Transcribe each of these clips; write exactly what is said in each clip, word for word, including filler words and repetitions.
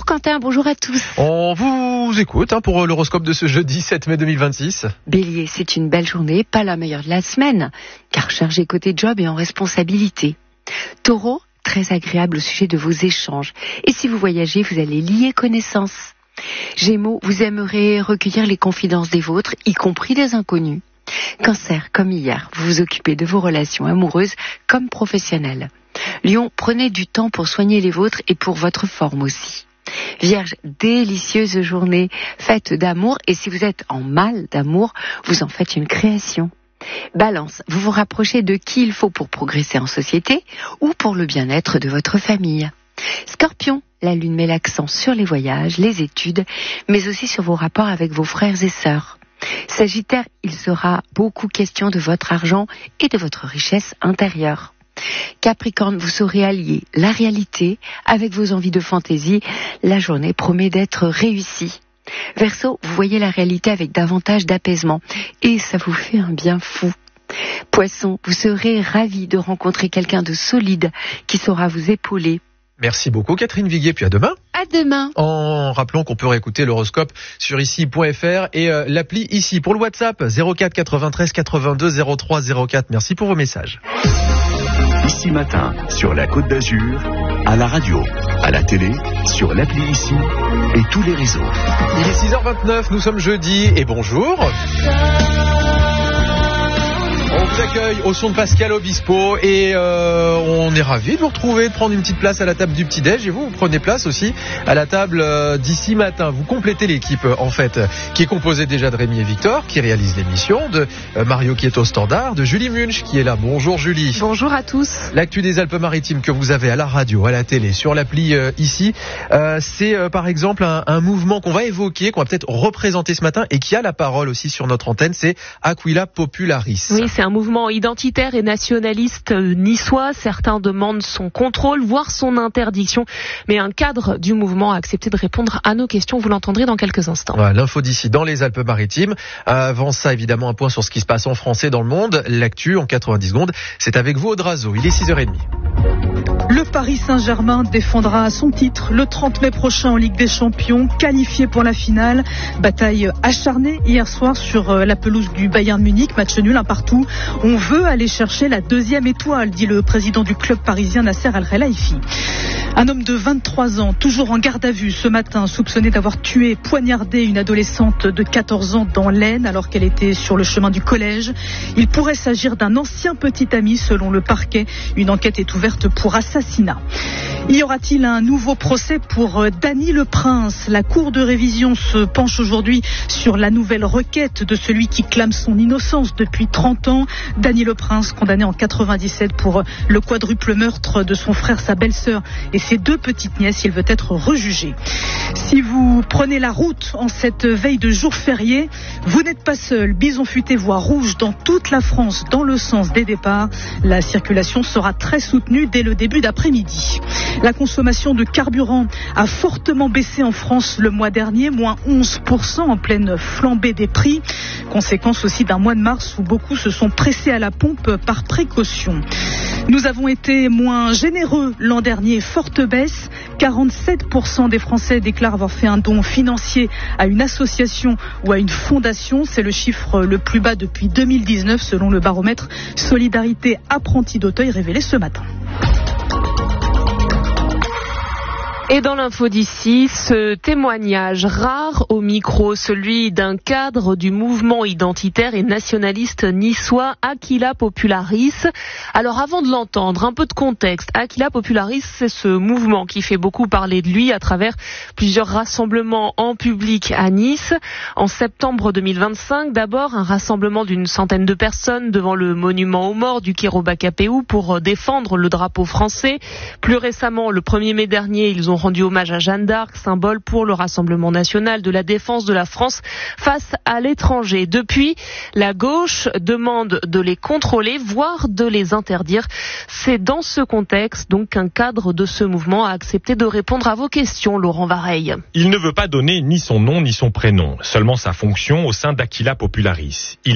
Quentin, bonjour à tous. On vous écoute hein, pour l'horoscope de ce jeudi sept mai deux mille vingt-six. Bélier, c'est une belle journée, pas la meilleure de la semaine, car chargé côté job et en responsabilité. Taureau, très agréable au sujet de vos échanges. Et si vous voyagez, vous allez lier connaissances. Gémeaux, vous aimerez recueillir les confidences des vôtres, y compris des inconnus. Cancer, comme hier, vous vous occupez de vos relations amoureuses comme professionnelles. Lion, prenez du temps pour soigner les vôtres et pour votre forme aussi. Vierge, délicieuse journée, faite d'amour, et si vous êtes en mal d'amour, vous en faites une création. Balance, vous vous rapprochez de qui il faut pour progresser en société ou pour le bien-être de votre famille. Scorpion, la lune met l'accent sur les voyages, les études, mais aussi sur vos rapports avec vos frères et sœurs. Sagittaire, il sera beaucoup question de votre argent et de votre richesse intérieure. Capricorne, vous saurez allier la réalité avec vos envies de fantaisie. La journée promet d'être réussie. Verseau, vous voyez la réalité avec davantage d'apaisement et ça vous fait un bien fou. Poisson, vous serez ravi de rencontrer quelqu'un de solide qui saura vous épauler. Merci beaucoup Catherine Viguier, puis à demain. À demain. En rappelant qu'on peut réécouter l'horoscope sur ici point f r et euh, l'appli ici. Pour le WhatsApp, zéro quatre quatre-vingt-treize quatre-vingt-deux zéro trois zéro quatre. Merci pour vos messages. Ici Matin, sur la Côte d'Azur, à la radio, à la télé, sur l'appli Ici et tous les réseaux. Il est six heures vingt-neuf, nous sommes jeudi et bonjour. On vous accueille au son de Pascal Obispo et euh, on est ravis de vous retrouver, de prendre une petite place à la table du petit-déj et vous, vous prenez place aussi à la table euh, d'ici matin. Vous complétez l'équipe euh, en fait qui est composée déjà de Rémi et Victor qui réalisent l'émission, de euh, Mario qui est au standard, de Julie Munch qui est là. Bonjour Julie. Bonjour à tous. L'actu des Alpes-Maritimes que vous avez à la radio, à la télé, sur l'appli euh, ici, euh, c'est euh, par exemple un, un mouvement qu'on va évoquer, qu'on va peut-être représenter ce matin et qui a la parole aussi sur notre antenne, c'est Aquila Popularis. Oui, c'est un mouvement identitaire et nationaliste niçois. Certains demandent son contrôle, voire son interdiction. Mais un cadre du mouvement a accepté de répondre à nos questions. Vous l'entendrez dans quelques instants. Voilà, l'info d'ici dans les Alpes-Maritimes. Avant ça, évidemment, un point sur ce qui se passe en France et dans le monde. L'actu en quatre-vingt-dix secondes. C'est avec vous, Audrazo. Il est six heures trente. Le Paris Saint-Germain défendra son titre le trente mai prochain en Ligue des Champions, qualifié pour la finale. Bataille acharnée hier soir sur la pelouse du Bayern Munich, match nul un partout. On veut aller chercher la deuxième étoile, dit le président du club parisien Nasser Al-Khelaifi. Un homme de vingt-trois ans, toujours en garde à vue ce matin, soupçonné d'avoir tué, poignardé une adolescente de quatorze ans dans l'Aisne alors qu'elle était sur le chemin du collège. Il pourrait s'agir d'un ancien petit ami selon le parquet. Une enquête est ouverte pour assassinat. Y aura-t-il un nouveau procès pour Dany Le Prince? La Cour de révision se penche aujourd'hui sur la nouvelle requête de celui qui clame son innocence depuis trente ans. Dany Le Prince, condamné en quatre-vingt-dix-sept pour le quadruple meurtre de son frère, sa belle-sœur et ses deux petites nièces. Il veut être rejugé. Si vous prenez la route en cette veille de jour férié, vous n'êtes pas seul. Bison futé voie rouge dans toute la France dans le sens des départs. La circulation sera très soutenue dès le début d'après-midi. La consommation de carburant a fortement baissé en France le mois dernier, moins onze pour cent en pleine flambée des prix. Conséquence aussi d'un mois de mars où beaucoup se sont pressés à la pompe par précaution. Nous avons été moins généreux l'an dernier, forte baisse. quarante-sept pour cent des Français déclarent avoir fait un don financier à une association ou à une fondation. C'est le chiffre le plus bas depuis deux mille dix-neuf selon le baromètre Solidarité Apprentis d'Auteuil révélé ce matin. Et dans l'info d'ici, ce témoignage rare au micro, celui d'un cadre du mouvement identitaire et nationaliste niçois Aquila Popularis. Alors avant de l'entendre, un peu de contexte. Aquila Popularis, c'est ce mouvement qui fait beaucoup parler de lui à travers plusieurs rassemblements en public à Nice. En septembre deux mille vingt-cinq, d'abord un rassemblement d'une centaine de personnes devant le monument aux morts du Kéro-Bakapéou pour défendre le drapeau français. Plus récemment, le premier mai dernier, ils ont rendu hommage à Jeanne d'Arc, symbole pour le Rassemblement national de la défense de la France face à l'étranger. Depuis, la gauche demande de les contrôler, voire de les interdire. C'est dans ce contexte donc qu'un cadre de ce mouvement a accepté de répondre à vos questions, Laurent Vareille. Il ne veut pas donner ni son nom ni son prénom, seulement sa fonction au sein d'Aquila Popularis. Il est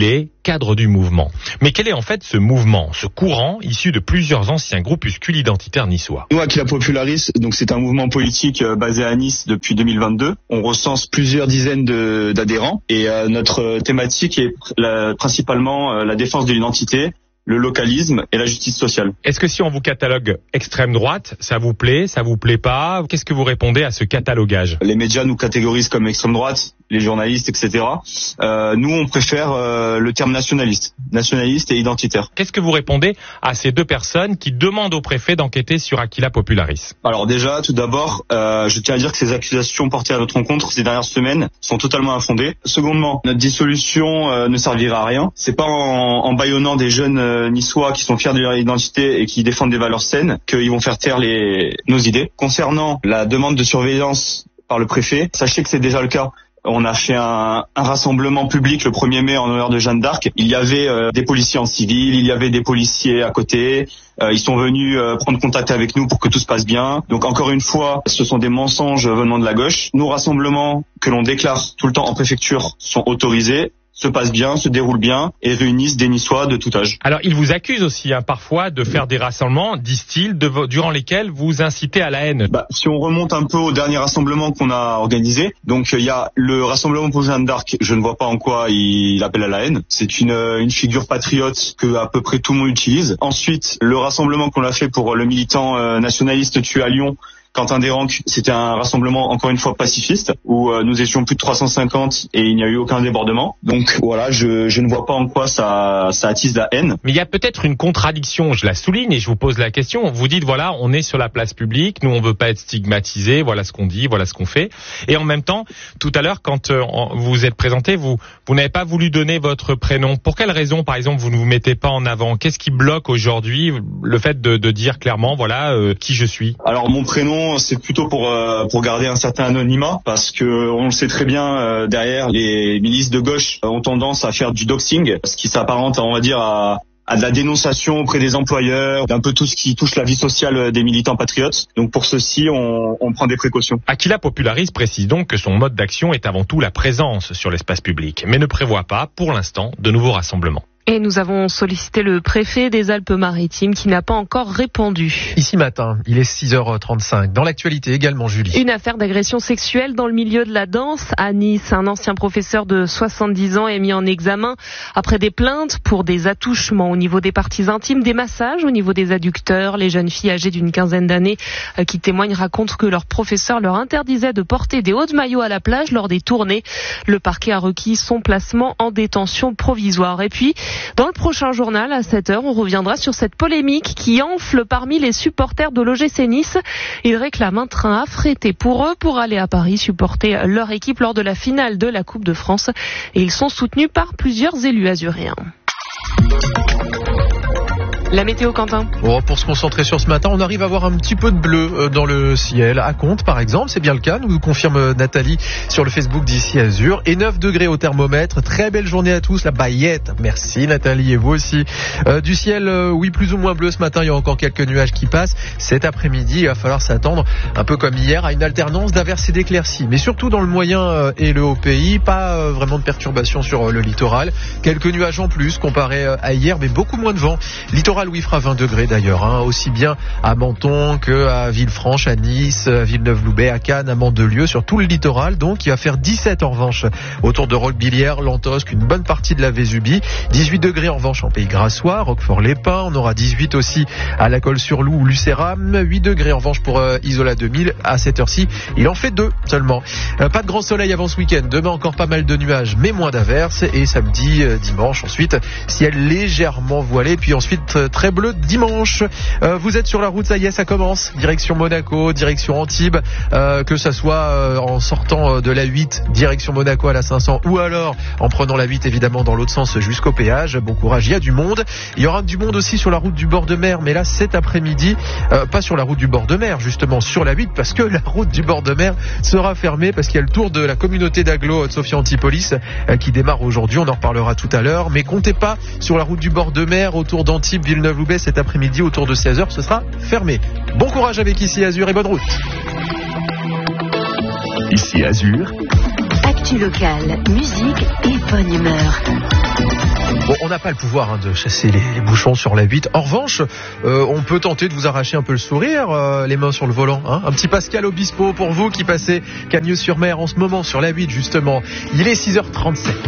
cadre du mouvement. Mais quel est en fait ce mouvement, ce courant issu de plusieurs anciens groupuscules identitaires niçois? Nous, Aquila Popularis, donc c'est un mouvement politique euh, basé à Nice depuis deux mille vingt-deux. On recense plusieurs dizaines de, d'adhérents et euh, notre thématique est la, principalement euh, la défense de l'identité, le localisme et la justice sociale. Est-ce que si on vous catalogue extrême droite, ça vous plaît, ça vous plaît pas? Qu'est-ce que vous répondez à ce catalogage? Les médias nous catégorisent comme extrême droite, les journalistes, et cetera. Euh, nous, on préfère euh, le terme nationaliste, nationaliste et identitaire. Qu'est-ce que vous répondez à ces deux personnes qui demandent au préfet d'enquêter sur Aquila Popularis? Alors déjà, tout d'abord, euh, je tiens à dire que ces accusations portées à notre encontre ces dernières semaines sont totalement infondées. Secondement, notre dissolution euh, ne servira à rien. C'est pas en, en bâillonnant des jeunes euh, niçois qui sont fiers de leur identité et qui défendent des valeurs saines qu'ils vont faire taire les, nos idées. Concernant la demande de surveillance par le préfet, sachez que c'est déjà le cas. On a fait un, un rassemblement public le premier mai en honneur de Jeanne d'Arc. Il y avait euh, des policiers en civil, il y avait des policiers à côté. Euh, ils sont venus euh, prendre contact avec nous pour que tout se passe bien. Donc encore une fois, ce sont des mensonges venant de la gauche. Nos rassemblements que l'on déclare tout le temps en préfecture sont autorisés, se passent bien, se déroulent bien et réunissent des Niçois de tout âge. Alors, ils vous accusent aussi hein, parfois de faire des rassemblements, disent-ils, de, durant lesquels vous incitez à la haine. Bah, si on remonte un peu au dernier rassemblement qu'on a organisé, donc il y a le rassemblement pour Jeanne d'Arc, je ne vois pas en quoi il appelle à la haine. C'est une, une figure patriote que à peu près tout le monde utilise. Ensuite, le rassemblement qu'on a fait pour le militant euh, nationaliste tué à Lyon, Quentin Desranques, c'était un rassemblement encore une fois pacifiste où euh, nous étions plus de trois cent cinquante et il n'y a eu aucun débordement. Donc voilà, je, je ne vois pas en quoi ça, ça attise la haine. Mais il y a peut-être une contradiction, je la souligne et je vous pose la question. Vous dites voilà, on est sur la place publique, nous on veut pas être stigmatisés, voilà ce qu'on dit, voilà ce qu'on fait. Et en même temps, tout à l'heure quand euh, vous vous êtes présenté, vous vous n'avez pas voulu donner votre prénom. Pour quelle raison, par exemple, vous ne vous mettez pas en avant? Qu'est-ce qui bloque aujourd'hui le fait de, de dire clairement voilà euh, qui je suis? Alors mon prénom, c'est plutôt pour euh, pour garder un certain anonymat parce que on le sait très bien euh, derrière les milices de gauche ont tendance à faire du doxing, ce qui s'apparente on va dire à à de la dénonciation auprès des employeurs, d'un peu tout ce qui touche la vie sociale des militants patriotes. Donc pour ceci, on, on prend des précautions. Aquila Popularis précise donc que son mode d'action est avant tout la présence sur l'espace public, mais ne prévoit pas, pour l'instant, de nouveaux rassemblements. Et nous avons sollicité le préfet des Alpes-Maritimes qui n'a pas encore répondu. Ici matin, il est six heures trente-cinq. Dans l'actualité également, Julie. Une affaire d'agression sexuelle dans le milieu de la danse à Nice. Un ancien professeur de soixante-dix ans est mis en examen après des plaintes pour des attouchements au niveau des parties intimes, des massages au niveau des adducteurs. Les jeunes filles âgées d'une quinzaine d'années qui témoignent racontent que leur professeur leur interdisait de porter des hauts de maillot à la plage lors des tournées. Le parquet a requis son placement en détention provisoire. Et puis, dans le prochain journal, à sept heures, on reviendra sur cette polémique qui enfle parmi les supporters de l'O G C Nice. Ils réclament un train affrété pour eux pour aller à Paris supporter leur équipe lors de la finale de la Coupe de France. Et ils sont soutenus par plusieurs élus azuréens. La météo, Quentin. Oh, pour se concentrer sur ce matin, on arrive à voir un petit peu de bleu dans le ciel. À Contes, par exemple, c'est bien le cas, nous confirme Nathalie sur le Facebook d'Ici Azur. Et neuf degrés au thermomètre. Très belle journée à tous, la Baillette. Merci Nathalie, et vous aussi. Euh, du ciel, euh, oui, plus ou moins bleu ce matin. Il y a encore quelques nuages qui passent. Cet après-midi, il va falloir s'attendre, un peu comme hier, à une alternance d'averses et d'éclaircies. Mais surtout dans le moyen euh, et le haut pays, pas euh, vraiment de perturbations sur euh, le littoral. Quelques nuages en plus comparé euh, à hier, mais beaucoup moins de vent. Littoral où il fera vingt degrés d'ailleurs, hein, aussi bien à Menton que à Villefranche, à Nice, à Villeneuve-Loubet, à Cannes, à Mandelieu, sur tout le littoral. Donc il va faire dix-sept en revanche autour de Roquebillière, Lantosque, une bonne partie de la Vésubie. dix-huit degrés en revanche en Pays Grassois, Roquefort-les-Pins. On aura dix-huit aussi à la Colle-sur-Loup ou Lucéram. huit degrés en revanche pour euh, Isola deux mille. À cette heure-ci, il en fait deux seulement. Euh, pas de grand soleil avant ce week-end. Demain encore pas mal de nuages, mais moins d'averses. Et samedi, euh, dimanche ensuite, ciel légèrement voilé. Puis ensuite euh, très bleu dimanche. Euh, vous êtes sur la route, ça y est, ça commence. Direction Monaco, direction Antibes, euh, que ça soit euh, en sortant de la huit, direction Monaco à la cinq cents, ou alors en prenant la huit évidemment dans l'autre sens jusqu'au péage. Bon courage, il y a du monde. Il y aura du monde aussi sur la route du bord de mer, mais là cet après-midi, euh, pas sur la route du bord de mer, justement sur la huit, parce que la route du bord de mer sera fermée, parce qu'il y a le tour de la communauté d'agglo de Sophia Antipolis euh, qui démarre aujourd'hui. On en reparlera tout à l'heure, mais comptez pas sur la route du bord de mer autour d'Antibes, Villeneuve-Loubet cet après-midi autour de seize heures, ce sera fermé. Bon courage avec Ici Azur et bonne route. Ici Azur. Actu locale, musique et bonne humeur. Bon, on n'a pas le pouvoir hein, de chasser les, les bouchons sur la huit. En revanche, euh, on peut tenter de vous arracher un peu le sourire, euh, les mains sur le volant. Hein. Un petit Pascal Obispo pour vous qui passez Cagnes-sur-Mer en ce moment sur la huit justement. Il est six heures trente-sept.